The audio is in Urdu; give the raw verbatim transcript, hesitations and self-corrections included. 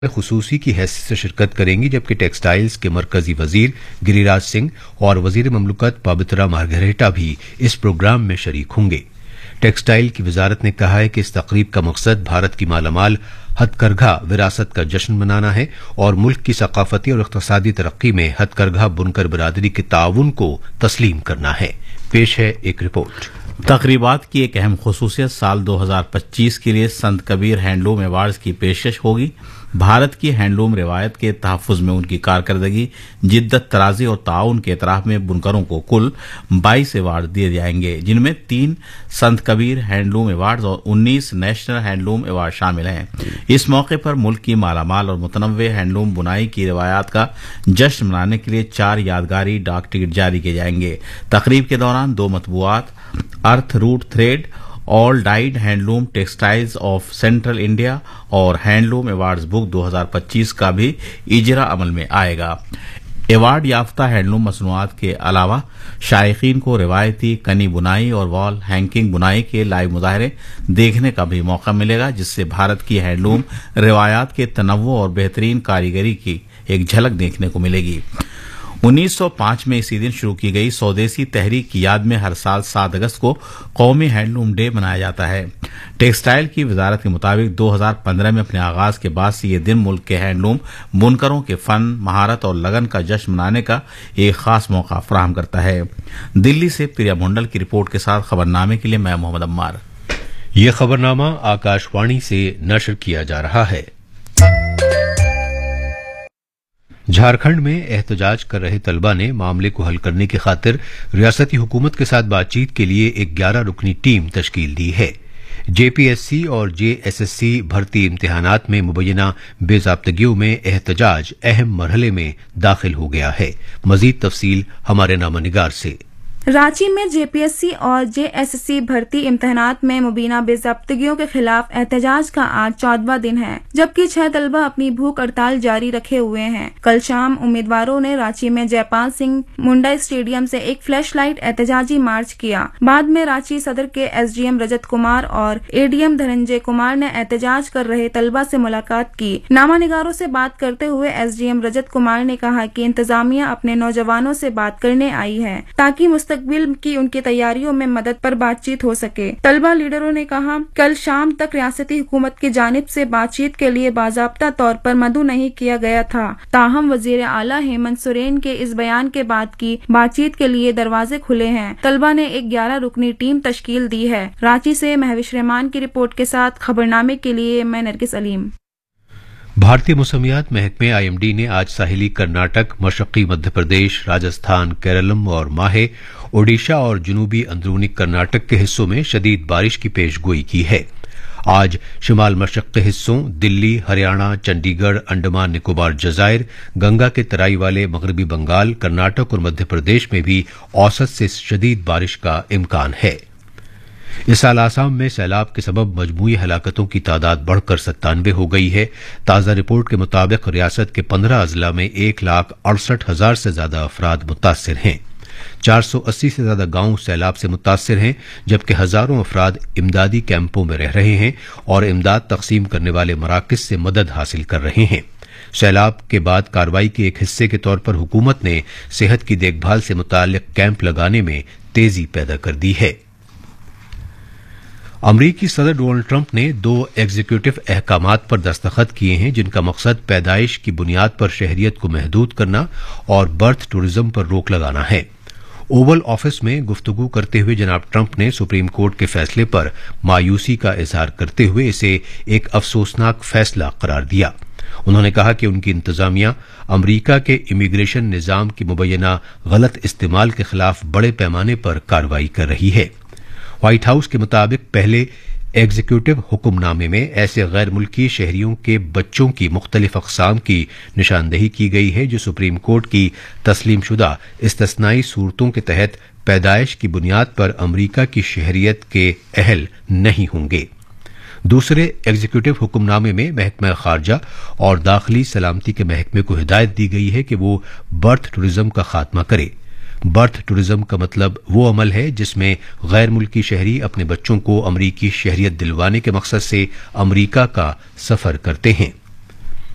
خصوصی کی حیثیت سے شرکت کریں گی، جبکہ ٹیکسٹائلز کے مرکزی وزیر گری راج سنگھ اور وزیر مملکت پابترا مارگریٹا بھی اس پروگرام میں شریک ہوں گے۔ ٹیکسٹائل کی وزارت نے کہا ہے کہ اس تقریب کا مقصد بھارت کی مالا مال ہتھ کرگھا وراثت کا جشن منانا ہے اور ملک کی ثقافتی اور اقتصادی ترقی میں ہتھ کرگھا بنکر برادری کے تعاون کو تسلیم کرنا ہے۔ پیش ہے ایک رپورٹ۔ تقریبات کی ایک اہم خصوصیت سال دو ہزار پچیس کے لیے سنت کبیر ہینڈلوم ایوارڈز کی پیشکش ہوگی۔ بھارت کی ہینڈلوم روایت کے تحفظ میں ان کی کارکردگی، جدت طرازی اور تعاون کے اعتراف میں بنکروں کو کل بائیس ایوارڈ دیے جائیں گے، جن میں تین سنت کبیر ہینڈلوم ایوارڈز اور انیس نیشنل ہینڈلوم ایوارڈ شامل ہیں۔ اس موقع پر ملک کی مالا مال اور متنوع ہینڈلوم بنائی کی روایات کا جشن منانے کے لیے چار یادگاری ڈاک ٹکٹ جاری کیے جائیں گے۔ تقریب کے دوران دو مطبوعات، ارتھ route thread, all died handloom textiles of central India اور ہینڈلوم ایوارڈز بک دو ہزار پچیس کا بھی اجرا عمل میں آئے گا۔ ایوارڈ یافتہ ہینڈلوم مصنوعات کے علاوہ شائقین کو روایتی کنی بنائی اور وال ہینگنگ بنائی کے لائیو مظاہرے دیکھنے کا بھی موقع ملے گا، جس سے بھارت کی ہینڈلوم روایات کے تنوع اور بہترین کاریگری کی ایک جھلک دیکھنے کو ملے گی۔ انیس سو پانچ میں اسی دن شروع کی گئی سودیسی تحریک کی یاد میں ہر سال سات اگست کو قومی ہینڈلوم ڈے منایا جاتا ہے۔ ٹیکسٹائل کی وزارت کے مطابق دو ہزار پندرہ میں اپنے آغاز کے بعد سے یہ دن ملک کے ہینڈلوم بنکروں کے فن، مہارت اور لگن کا جشن منانے کا ایک خاص موقع فراہم کرتا ہے۔ دلی سے پریا منڈل کی رپورٹ کے ساتھ خبرنامے کے لیے میں محمد عمار۔ یہ خبرنامہ آکاش وانی سے نشر کیا جا رہا ہے۔ جھارکھنڈ میں احتجاج کر رہے طلبہ نے معاملے کو حل کرنے کی خاطر ریاستی حکومت کے ساتھ بات چیت کے لیے ایک گیارہ رکنی ٹیم تشکیل دی ہے۔ جے پی ایس سی اور جے ایس ایس سی بھرتی امتحانات میں مبینہ بے ضابطگیوں میں احتجاج اہم مرحلے میں داخل ہو گیا ہے۔ مزید تفصیل ہمارے نامہ نگار سے۔ رانچی میں جے پی ایس سی اور جے ایس ایس سی بھرتی امتحانات میں مبینہ بے ضابطگیوں کے خلاف احتجاج کا آج چودواں دن ہے، جبکہ چھ طلبہ اپنی بھوک ہڑتال جاری رکھے ہوئے ہیں۔ کل شام امیدواروں نے رانچی میں جے پال سنگھ منڈا اسٹیڈیم سے ایک فلیش لائٹ احتجاجی مارچ کیا۔ بعد میں رانچی صدر کے S D M Rajat Kumar اور اے ڈی ایم دھننجے کمار نے احتجاج کر رہے طلبہ سے ملاقات کی۔ نامہ نگاروں سے بات کرتے ہوئے S D M Rajat Kumar نے کہا کہ انتظامیہ اپنے نوجوانوں سے بات کرنے آئی ہے تاکہ مستقبل کی ان کی تیاریوں میں مدد پر بات چیت ہو سکے۔ طلبہ لیڈروں نے کہا کل شام تک ریاستی حکومت کی جانب سے بات چیت کے لیے باضابطہ طور پر مدعو نہیں کیا گیا تھا، تاہم وزیر اعلیٰ ہیمنت سورین کے اس بیان کے بعد کی بات چیت کے لیے دروازے کھلے ہیں۔ طلبہ نے ایک گیارہ رکنی ٹیم تشکیل دی ہے۔ رانچی سے مہوش رحمان کی رپورٹ کے ساتھ خبرنامے کے لیے میں نرگس علیم۔ بھارتی موسمیات محکمے آئی ایم ڈی نے آج ساحلی کرناٹک، مشرقی مدھیہ پردیش، راجستھان، کیرلم اور ماہے، اوڈیشہ اور جنوبی اندرونی کرناٹک کے حصوں میں شدید بارش کی پیش گوئی کی ہے۔ آج شمال مشرق کے حصوں دلی، ہریانہ، چنڈی گڑھ، انڈمان نکوبار جزائر، گنگا کے ترائی والے مغربی بنگال، کرناٹک اور مدھیہ پردیش میں بھی اوسط سے شدید بارش کا امکان ہے۔ اس سال آسام میں سیلاب کے سبب مجموعی ہلاکتوں کی تعداد بڑھ کر ستانوے ہو گئی ہے۔ تازہ رپورٹ کے مطابق ریاست کے پندرہ اضلاع میں ایک لاکھ اڑسٹھ ہزار سے زیادہ افراد متاثر ہیں۔ چار سو اسی سے زیادہ گاؤں سیلاب سے متاثر ہیں، جبکہ ہزاروں افراد امدادی کیمپوں میں رہ رہے ہیں اور امداد تقسیم کرنے والے مراکز سے مدد حاصل کر رہے ہیں۔ سیلاب کے بعد کارروائی کے ایک حصے کے طور پر حکومت نے صحت کی دیکھ بھال سے متعلق کیمپ لگانے میں تیزی پیدا کر دی ہے۔ امریکی صدر ڈونلڈ ٹرمپ نے دو ایگزیکٹو احکامات پر دستخط کیے ہیں، جن کا مقصد پیدائش کی بنیاد پر شہریت کو محدود کرنا اور برتھ ٹورزم پر روک لگانا ہے۔ اوول آفس میں گفتگو کرتے ہوئے جناب ٹرمپ نے سپریم کورٹ کے فیصلے پر مایوسی کا اظہار کرتے ہوئے اسے ایک افسوسناک فیصلہ قرار دیا۔ انہوں نے کہا کہ ان کی انتظامیہ امریکہ کے امیگریشن نظام کی مبینہ غلط استعمال کے خلاف بڑے پیمانے پر کارروائی کر رہی ہے۔ وائٹ ہاؤس کے مطابق پہلے ایگزیکٹو حکم نامے میں ایسے غیر ملکی شہریوں کے بچوں کی مختلف اقسام کی نشاندہی کی گئی ہے جو سپریم کورٹ کی تسلیم شدہ استثنائی صورتوں کے تحت پیدائش کی بنیاد پر امریکہ کی شہریت کے اہل نہیں ہوں گے۔ دوسرے ایگزیکٹو حکم نامے میں محکمہ خارجہ اور داخلی سلامتی کے محکمے کو ہدایت دی گئی ہے کہ وہ برتھ ٹورزم کا خاتمہ کرے۔ برتھ ٹورزم کا مطلب وہ عمل ہے جس میں غیر ملکی شہری اپنے بچوں کو امریکی شہریت دلوانے کے مقصد سے امریکہ کا سفر کرتے ہیں۔